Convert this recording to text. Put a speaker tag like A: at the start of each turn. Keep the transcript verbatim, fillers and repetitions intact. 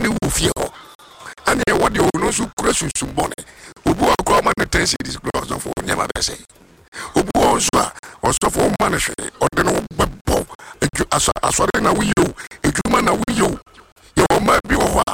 A: ni wo fie ho ane wo de ono so kura sunsun bone obu akwa ma ne ten cities close of nyama be say obu onso a osofo ma ne hwe ode no bebo eju asore na wiyo ejuma na wiyo yo ma bi wo